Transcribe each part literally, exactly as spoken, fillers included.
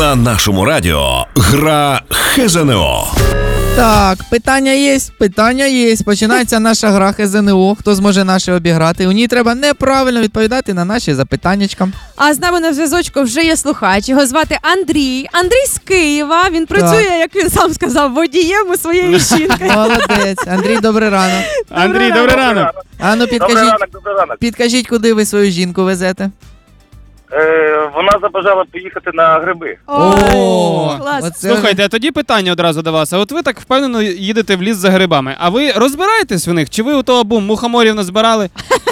На нашому радіо гра ХЗНО. Так, питання є, питання є. Починається наша гра ХЗНО. Хто зможе наше обіграти? У ній треба неправильно відповідати на наші запитаннячка. А з нами на зв'язочку вже є слухач. Його звати Андрій. Андрій з Києва. Він працює, так, як він сам сказав, водієм у своєї жінки. Молодець. Андрій, добрий ранок. Андрій, добрий ранок. А ну підкажіть, Добрий ранок, добрий ранок. підкажіть, куди ви свою жінку везете? Е, вона забажала поїхати на гриби. О, клас. оце- Слухайте, а тоді питання одразу до вас. А от ви так впевнено їдете в ліс за грибами. А ви розбираєтесь в них? Чи ви у того бум мухоморів назбирали?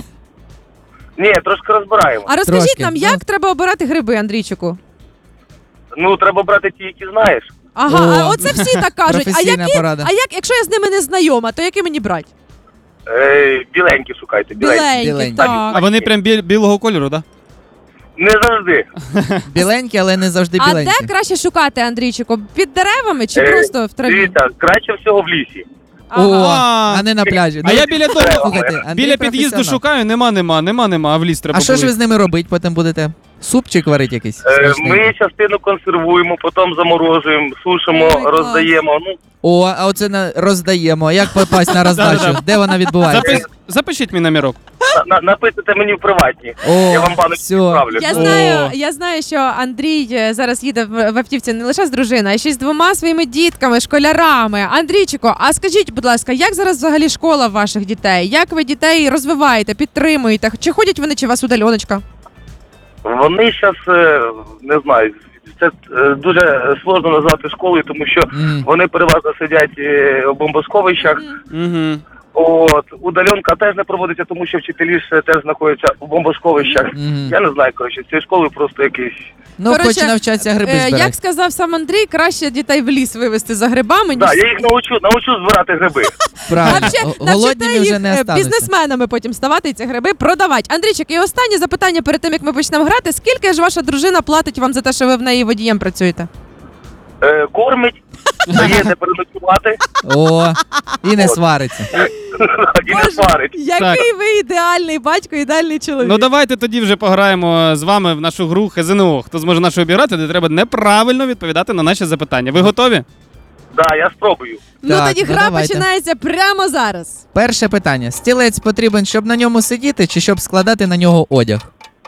Ні, трошки розбираємо. А розкажіть Трошки. нам, як треба обирати гриби, Андрійчику? Ну, треба брати ті, які знаєш. Ага, О, а оце всі так кажуть. А, професійна які, порада. а як, якщо я з ними не знайома, то які мені брати? Е, біленькі шукайте, біленькі. Біленькі, Біленькі. так. А вони прям біль- білого кольору, так? Не завжди. Біленькі, але не завжди А біленькі. де краще шукати, Андрійчику? Під деревами чи Е, просто в траві? Дивіться, краще всього в лісі. О, Ага. а не на пляжі. А я біля того, Слухайте, Андрій біля під'їзду професіонал. шукаю, нема, нема, нема, нема, а в ліс треба А що ж ви полізти. з ними робити? Потім будете супчик варити якийсь? Е, смачний? ми частину консервуємо, потім заморожуємо, сушимо, Ой, клас. роздаємо. Ну, О, а оце на роздаємо. Як попасть на роздачу? Да-да-да. Де вона відбувається? Запис... Запишіть мій номерок. на, на, напишете мені в приватні. О, Я вам баночку все. відправлю. Я О. знаю, я знаю, що Андрій е, зараз їде в, в автівці не лише з дружиною, а ще й з двома своїми дітками, школярами. Андрійчику, а скажіть, будь ласка, як зараз взагалі школа ваших дітей? Як ви дітей розвиваєте, підтримуєте? Чи ходять вони, чи у вас удаленочка? Вони зараз, не знаю, це е, дуже сложно назвати школою, тому що Мгм. вони переважно сидять е, у бомбосховищах. Угу. От, удаленка теж не проводиться, тому що вчителі ж теж знаходяться у бомбосховищах. Мгм. Я не знаю, коротше, цією школою просто якийсь. Ну, Коротше, хоч навчатися гриби Е, збирати. як сказав сам Андрій, краще дітей в ліс вивезти за грибами, ніж... Так, я їх научу, научу збирати гриби. Правильно. Навчи, О- навчите Голодні ми їх вже не е, остануться. бізнесменами потім ставати і ці гриби продавати. Андрійчик, і останнє запитання перед тим, як ми почнемо грати. Скільки ж ваша дружина платить вам за те, що ви в неї водієм працюєте? Е, кормить, дає де переночувати О, і не свариться. і не сварить. Який ви ідеальний батько, ідеальний чоловік. Ну давайте тоді вже пограємо з вами в нашу гру ХЗНО. Хто зможе нашу обіграти, де треба неправильно відповідати на наші запитання. Ви готові? Так, я спробую. Ну Так, тоді ну, гра давайте. починається прямо зараз. Перше питання. Стілець потрібен, щоб на ньому сидіти, чи щоб складати на нього одяг?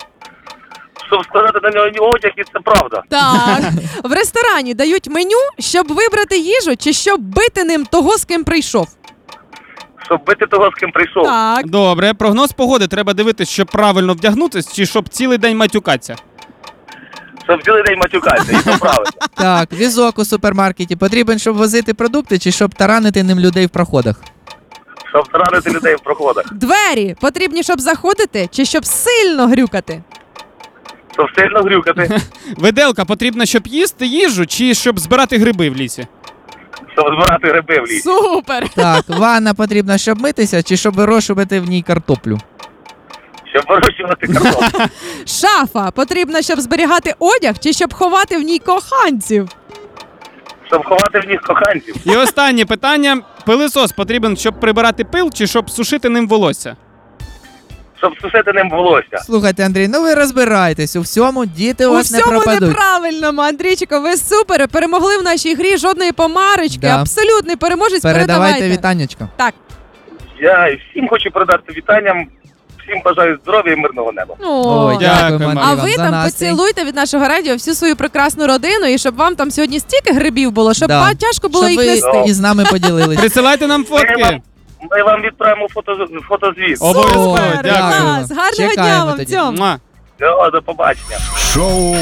Щоб складати на нього одяг, і це правда. Так. В ресторані дають меню, щоб вибрати їжу, чи щоб бити ним того, з ким прийшов. Щоб бити того, з ким прийшов. Так. Добре, прогноз погоди треба дивитися, щоб правильно вдягнутися, чи щоб цілий день матюкатися. Щоб цілий день матюкатися, і це правда. Так, візок у супермаркеті потрібен, щоб возити продукти, чи щоб таранити ним людей в проходах? Щоб таранити людей в проходах. Двері потрібні, щоб заходити, чи щоб сильно грюкати? Щоб сильно грюкати. Виделка потрібна, щоб їсти їжу, чи щоб збирати гриби в лісі? Щоб збирати гриби в лісі. Супер! Так, ванна потрібна, щоб митися, чи щоб вирощувати в ній картоплю? Щоб вирощувати картоплю. Шафа потрібна, щоб зберігати одяг, чи щоб ховати в ній коханців? Щоб ховати в них коханців. І останнє питання. Пилисос потрібен, щоб прибирати пил, чи щоб сушити ним волосся? Щоб сушити ним волосся. Слухайте, Андрій, ну ви розбираєтесь у всьому, діти у У вас не всьому пропадуть. неправильному, Андрійчико, ви супер, перемогли в нашій грі, жодної помарочки, Да. абсолютний переможець, Передавайте передавайте. вітаннячко. Так. Я всім хочу передати вітанням. Всім бажаю здоров'я і мирного неба. О. Ой, Дякую, дякуємо, мам. Андрій, А вам ви за там настрій. поцілуйте від нашого радіо всю свою прекрасну родину, і щоб вам там сьогодні стільки грибів було, щоб Да. ба- тяжко було Щоб їх ви нести. і з нами поділились. Присилайте нам Ми фотки. вам, ми вам відправимо фото, фотозвіт. Обов'язково, Супер, дякую. клас, гарного дня Чекаємо вам тоді. цьому. Муа. Все, до побачення. Шоу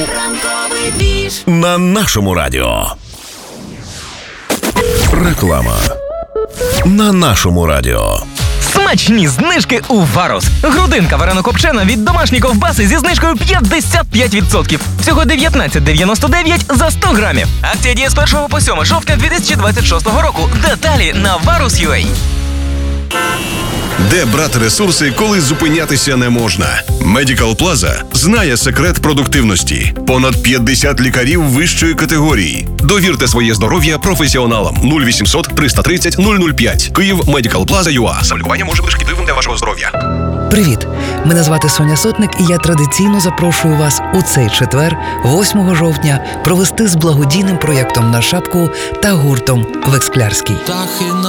на нашому радіо. Реклама на нашому радіо. Смачні знижки у Варус. Грудинка варено-копчена від домашньої ковбаси зі знижкою п'ятдесят п'ять відсотків. Всього дев'ятнадцять дев'яносто дев'ять за сто грамів. Акція діє з першого по сьоме жовтня дві тисячі двадцять шостого року. Деталі на варус крапка ю а. Де брати ресурси, коли зупинятися не можна? Medical Plaza знає секрет продуктивності. Понад п'ятдесят лікарів вищої категорії. Довірте своє здоров'я професіоналам. нуль вісімсот триста тридцять нуль нуль п'ять. Київ Medical Plaza ю а. Саме лікування може бути шкідливим для вашого здоров'я. Привіт! Мене звати Соня Сотник, і я традиційно запрошую вас у цей четвер, восьмого жовтня, провести з благодійним проєктом «На шапку» та гуртом «Вексклярський».